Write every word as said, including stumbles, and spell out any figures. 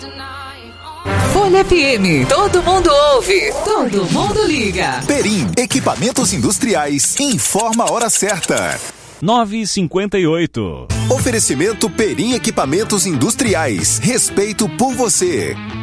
Folha F M, todo mundo ouve, todo mundo liga. Perim, equipamentos industriais, informa a hora certa. nove e cinquenta e oito. Oferecimento Perim Equipamentos Industriais, respeito por você.